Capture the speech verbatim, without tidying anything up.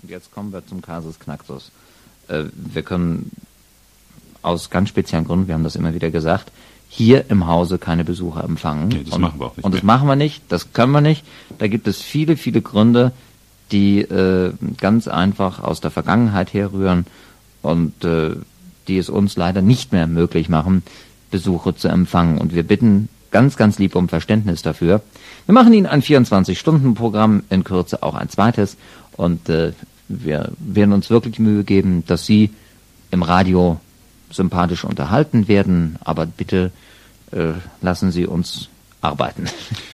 Jetzt kommen wir zum Kasus Knaxus. Äh, wir können aus ganz speziellen Gründen, wir haben das immer wieder gesagt, hier im Hause keine Besucher empfangen. Nee, das und, machen wir auch nicht. Und das mehr. machen wir nicht, das können wir nicht. Da gibt es viele, viele Gründe, die äh, ganz einfach aus der Vergangenheit herrühren und äh, die es uns leider nicht mehr möglich machen, Besuche zu empfangen. Und wir bitten ganz, ganz lieb um Verständnis dafür. Wir machen Ihnen ein vierundzwanzig-Stunden-Programm, in Kürze auch ein zweites. Und äh, wir werden uns wirklich die Mühe geben, dass Sie im Radio sympathisch unterhalten werden. Aber bitte äh, lassen Sie uns arbeiten.